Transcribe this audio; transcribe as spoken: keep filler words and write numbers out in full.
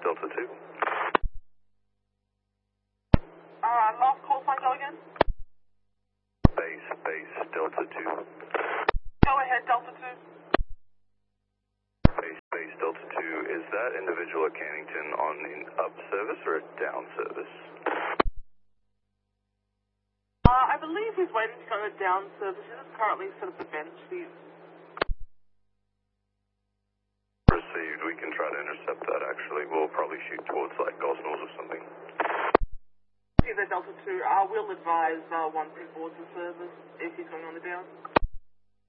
Delta two. Uh, last call sign, go again? Base, base, Delta two. Go ahead, Delta two. Base, base, Delta two. Is that individual at Cannington on an up service or a down service? Uh, I believe he's waiting to go down service. He's currently sort of the bench. He's... Received. We can try to intercept that actually. We'll probably shoot towards like Gosnells or something. See the Delta two. Uh, we'll advise uh, once he boards the service if he's going on the down.